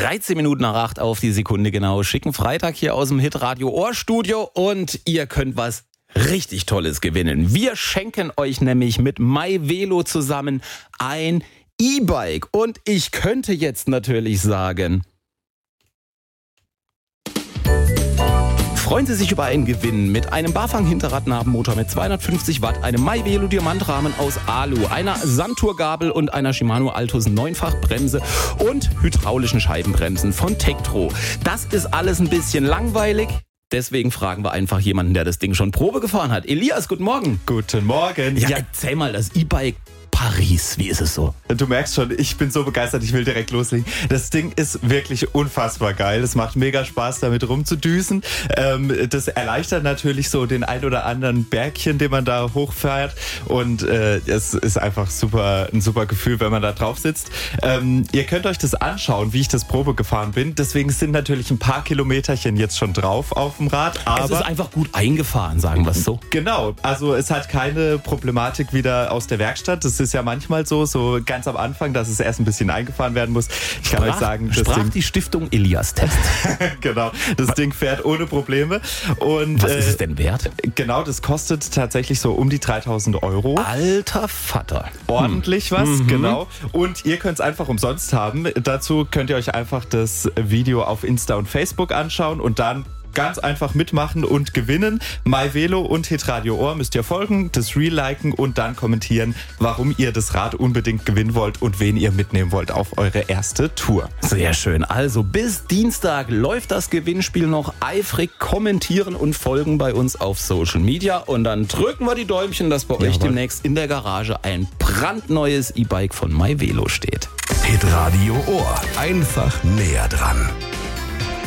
13 Minuten nach 8 auf die Sekunde genau. Schicken Freitag hier aus dem Hitradio Ohrstudio und ihr könnt was richtig Tolles gewinnen. Wir schenken euch nämlich mit MyVelo zusammen ein E-Bike. Und ich könnte jetzt natürlich sagen, freuen Sie sich über einen Gewinn mit einem Barfang-Hinterradnabenmotor mit 250 Watt, einem MyVelo Diamantrahmen aus Alu, einer Sandtour-Gabel und einer Shimano Altus 9-fach-Bremse und hydraulischen Scheibenbremsen von Tektro. Das ist alles ein bisschen langweilig. Deswegen fragen wir einfach jemanden, der das Ding schon Probe gefahren hat. Elias, guten Morgen. Guten Morgen. Ja, erzähl mal, das E-Bike Paris, wie ist es so? Du merkst schon, ich bin so begeistert, ich will direkt loslegen. Das Ding ist wirklich unfassbar geil. Es macht mega Spaß, damit rumzudüsen. Das erleichtert natürlich so den ein oder anderen Bergchen, den man da hochfährt. Und es ist einfach ein super Gefühl, wenn man da drauf sitzt. Ihr könnt euch das anschauen, wie ich das Probe gefahren bin. Deswegen sind natürlich ein paar Kilometerchen jetzt schon drauf auf dem Rad. Aber es ist einfach gut eingefahren, sagen wir es so. Genau, also es hat keine Problematik wieder aus der Werkstatt. Das ist ja manchmal so ganz am Anfang, dass es erst ein bisschen eingefahren werden muss. Ich kann euch sagen, das Ding, die Stiftung Elias Test. Genau, das Ding fährt ohne Probleme. Und was ist es denn wert? Genau, das kostet tatsächlich so um die 3.000 Euro. Alter Vater. Ordentlich was, genau. Und ihr könnt es einfach umsonst haben. Dazu könnt ihr euch einfach das Video auf Insta und Facebook anschauen und dann ganz einfach mitmachen und gewinnen. MyVelo und Hitradio Ohr müsst ihr folgen, das Reel liken und dann kommentieren, warum ihr das Rad unbedingt gewinnen wollt und wen ihr mitnehmen wollt auf eure erste Tour. Sehr schön. Also bis Dienstag läuft das Gewinnspiel noch. Eifrig kommentieren und folgen bei uns auf Social Media und dann drücken wir die Däumchen, dass bei euch demnächst in der Garage ein brandneues E-Bike von MyVelo steht. Hitradio Ohr. Einfach näher dran.